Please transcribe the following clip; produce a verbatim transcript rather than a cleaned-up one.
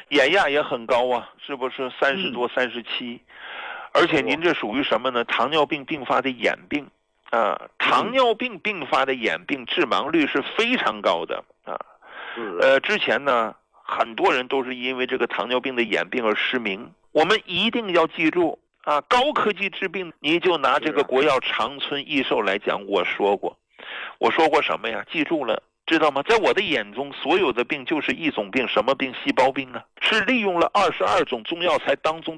眼压也很高啊，是不是三十多、三十七？而且您这属于什么呢？糖尿病并发的眼病啊，糖尿病并发的眼病致盲率是非常高的啊。呃，之前呢，很多人都是因为这个糖尿病的眼病而失明。我们一定要记住啊，高科技治病，你就拿这个国药长春益寿来讲，我说过，我说过什么呀？记住了。知道吗？在我的眼中，所有的病就是一种病，什么病？细胞病啊，是利用了二十二种中药材当中